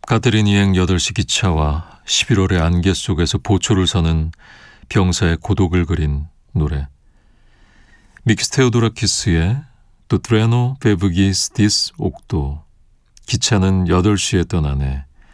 카테린이행 8시 기차와 11월의 안개 속에서 보초를 서는 병사의 고독을 그린 노래. 미키스 테오도라키스의 또 트레노 베브기스 디스 옥도. 기차는 8시에 떠나네.